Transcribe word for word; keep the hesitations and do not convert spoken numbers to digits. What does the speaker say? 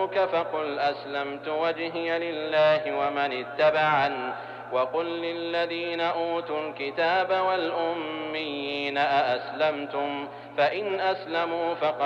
جادلوك فقل أسلمت وجهي لله ومن اتبعن وقل للذين أوتوا الكتاب والأميين أأسلمتم فإن أسلموا فقد